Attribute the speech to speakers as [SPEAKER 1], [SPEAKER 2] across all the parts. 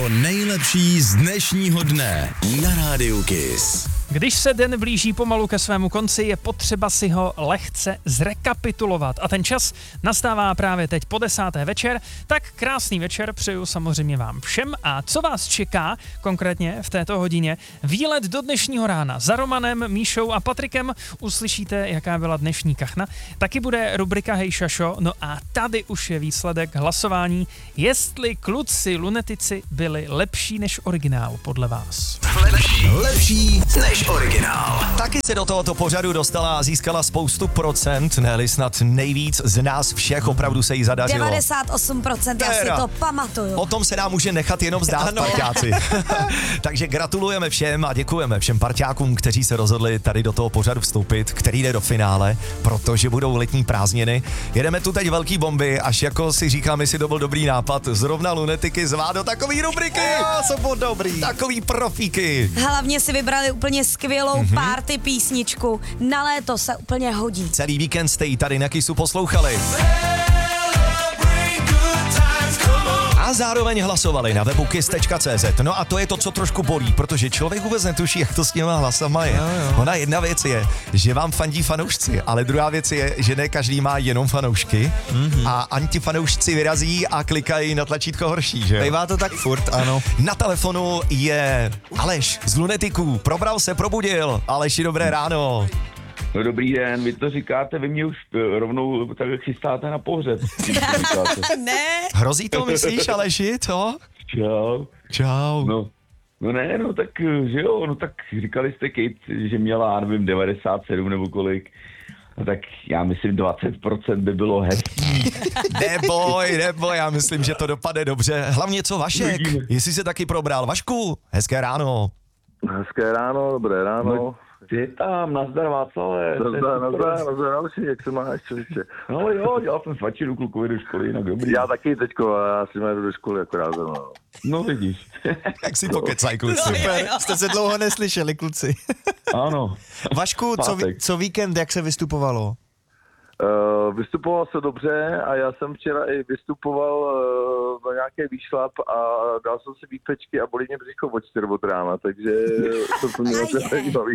[SPEAKER 1] To nejlepší z dnešního dne na Rádiu Kiss.
[SPEAKER 2] Když se den blíží pomalu ke svému konci, je potřeba si ho lehce zrekapitulovat. A ten čas nastává právě teď po 10. večer. Tak krásný večer přeju samozřejmě vám všem. A co vás čeká konkrétně v této hodině? Výlet do dnešního rána. Za Romanem, Míšou a Patrikem uslyšíte, jaká byla dnešní kachna. Taky bude rubrika Hej Šašo. No a tady už je výsledek hlasování. Jestli kluci lunetici byli lepší než originál podle vás.
[SPEAKER 1] Lepší než originál.
[SPEAKER 3] Taky se do tohoto pořadu dostala a získala spoustu procent, ne-li snad nejvíc z nás všech, opravdu se jí zadařilo.
[SPEAKER 4] 98%, já si to pamatuju.
[SPEAKER 3] O tom se nám může nechat jenom zdát, parťáci. Takže gratulujeme všem a děkujeme všem parťákům, kteří se rozhodli tady do toho pořadu vstoupit, který jde do finále, protože budou letní prázdniny. Jedeme tu teď velký bomby, až jako si říkám, jestli to byl dobrý nápad, zrovna lunetiky zvát do takový rubriky.
[SPEAKER 5] Co bylo dobrý.
[SPEAKER 3] Takový profíky.
[SPEAKER 4] Hlavně si vybrali úplně skvělou party písničku. Na léto se úplně hodí.
[SPEAKER 3] Celý víkend jste ji tady na Kissu poslouchali. A zároveň hlasovali na webu kiss.cz. No a to je to, co trošku bolí, protože člověk vůbec netuší, jak to s těma hlasama je. Ona jedna věc je, že vám fandí fanoušci, ale druhá věc je, že ne každý má jenom fanoušky a antifanoušci vyrazí a klikají na tlačítko horší, že jo?
[SPEAKER 5] Bývá to tak furt, ano.
[SPEAKER 3] Na telefonu je Aleš z Lunetiků. Probral se, probudil. Aleši, dobré ráno.
[SPEAKER 6] No dobrý den, vy to říkáte, vy mě už rovnou tak chystáte na pohřeb.
[SPEAKER 4] Ne.
[SPEAKER 3] Hrozí to, myslíš, Aleši, co?
[SPEAKER 6] Čau.
[SPEAKER 3] Čau.
[SPEAKER 6] No ne, no tak, že jo, no tak říkali jste Kate, že měla, já nevím, 97 nebo kolik. No tak já myslím 20% by bylo hezký.
[SPEAKER 3] Neboj, já myslím, že to dopadne dobře. Hlavně co Vašek, jestli se taky probral. Vašku, hezké ráno.
[SPEAKER 7] Hezké ráno, dobré ráno.
[SPEAKER 6] No, ty tam, nazdar Václave.
[SPEAKER 7] Nazdar, Alši, jak se máš, člověče?
[SPEAKER 6] No jo, dělal jsem svačinu klukovi do školy, jinak dobrý.
[SPEAKER 7] Já taky teďko, já si jdu do školy akorát zrovna.
[SPEAKER 6] No vidíš.
[SPEAKER 3] Jak si pokecaj, kluci.
[SPEAKER 5] Super, jste se dlouho neslyšeli, kluci.
[SPEAKER 6] Ano.
[SPEAKER 5] Vašku, co víkend, jak se vystupovalo?
[SPEAKER 7] Vystupoval se dobře a já jsem včera i vystupoval na nějaký výšlap a dal jsem si výpečky a bolí mě břicho od 4 od rána, takže to mělo zajímavý.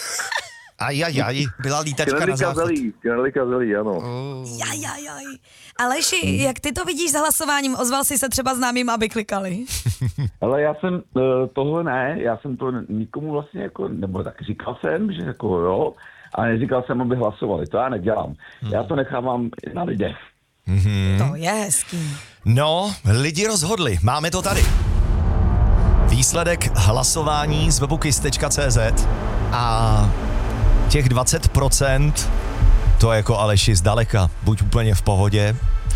[SPEAKER 3] Ajajaj.
[SPEAKER 5] Byla lítačka na záchod.
[SPEAKER 7] Knedlíka zelí, ano.
[SPEAKER 4] Jajajaj. Aleši, jak ty to vidíš s hlasováním? Ozval jsi se třeba známým, aby klikali?
[SPEAKER 6] Ale já jsem tohle ne, já jsem to nikomu vlastně jako, nebo tak říkal jsem, že jako jo, ale neříkal jsem, aby hlasovali, to já nedělám. Já to nechávám na lidech.
[SPEAKER 4] To je hezký.
[SPEAKER 3] No, lidi rozhodli, máme to tady. Výsledek hlasování z webu kiss.cz a těch 20% to jako Aleši zdaleka, buď úplně v pohodě,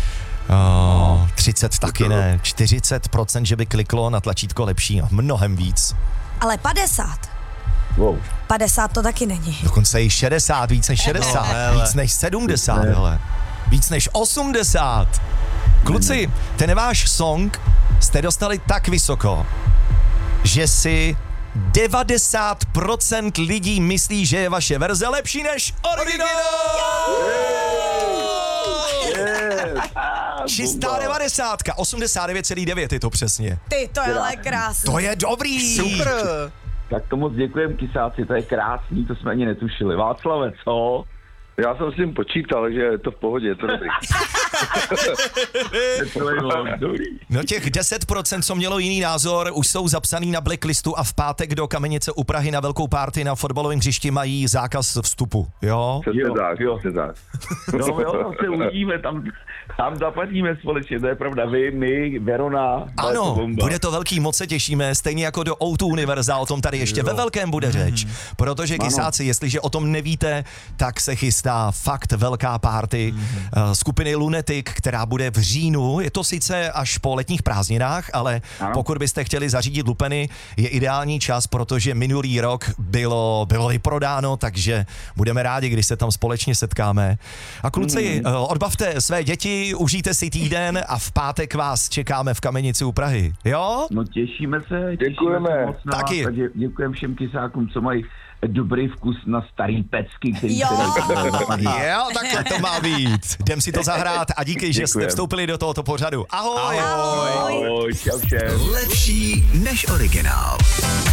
[SPEAKER 3] 30 taky ne, 40%, že by kliklo na tlačítko lepší, mnohem víc.
[SPEAKER 4] Ale 50.
[SPEAKER 6] Wow.
[SPEAKER 4] 50 to taky není.
[SPEAKER 3] Dokonce i 60, víc než 60, víc než 70, hele. Víc než 80. Kluci, ten váš song jste dostali tak vysoko, že si 90% lidí myslí, že je vaše verze lepší než originál! Čistá 90, 89,9 je to přesně.
[SPEAKER 4] Ty, to je ale krásný.
[SPEAKER 3] To je dobrý!
[SPEAKER 5] Super.
[SPEAKER 6] Tak to moc děkujem, Kisáci, to je krásný, to jsme ani netušili. Václave, co?
[SPEAKER 7] Já jsem s tím počítal, že je to v pohodě, je to dobrý.
[SPEAKER 3] No těch 10%, co mělo jiný názor, už jsou zapsaný na blacklistu a v pátek do Kamenice u Prahy na velkou party na fotbalovém hřišti mají zákaz vstupu, jo?
[SPEAKER 7] Přesně tak.
[SPEAKER 6] No jo, tam se uvidíme, tam zaplatíme společně, to je pravda, vy, my, Verona.
[SPEAKER 3] Ano, bude to velký, moc se těšíme, stejně jako do O2 Univerza, o tom tady ještě ve velkém bude řeč, protože Kisáci, jestliže o tom nevíte, tak se chystá fakt velká party skupiny Lunetik, která bude v říjnu, je to sice až po letních prázdninách, ale pokud byste chtěli zařídit lupeny, je ideální čas, protože minulý rok bylo vyprodáno, takže budeme rádi, když se tam společně setkáme. A kluci, odbavte své děti, užijte si týden a v pátek vás čekáme v Kamenici u Prahy, jo?
[SPEAKER 6] No těšíme se.
[SPEAKER 7] Děkujeme.
[SPEAKER 6] Moc na
[SPEAKER 3] Taky.
[SPEAKER 6] vás a děkujeme všem Kisákům, co mají dobrý vkus na starý pecky, který
[SPEAKER 4] Jo.
[SPEAKER 3] Jo, takhle to má být. Jdem si to zahrát a díky, že jste vstoupili do tohoto pořadu. Ahoj!
[SPEAKER 4] Ahoj.
[SPEAKER 6] Ahoj. čau všem.
[SPEAKER 1] Lepší než originál.